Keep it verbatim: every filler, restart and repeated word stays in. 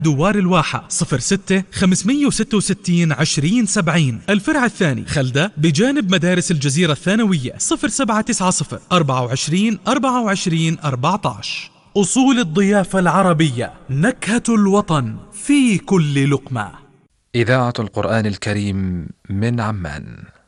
دوار الواحة صفر ستة خمسمية وستة وستين عشرين سبعين. الفرع الثاني خلدة بجانب مدارس الجزيرة الثانوية صفر سبعة تسعة صفر أربعة وعشرين أربعة وعشرين أربعة عشر. أصول الضيافة العربية، نكهة الوطن في كل لقمة. إذاعة القرآن الكريم من عمان.